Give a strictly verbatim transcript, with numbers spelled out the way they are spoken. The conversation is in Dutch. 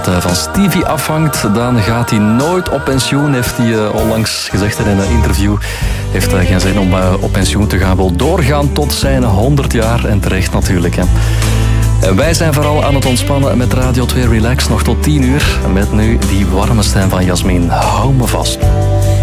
van Stevie afhangt, dan gaat hij nooit op pensioen, heeft hij uh, onlangs gezegd in een interview. Heeft uh, geen zin om uh, op pensioen te gaan, wil doorgaan tot zijn honderd jaar en terecht natuurlijk. Hè. En wij zijn vooral aan het ontspannen met Radio twee Relax nog tot tien uur. Met nu die warme stem van Jasmin. Hou me vast.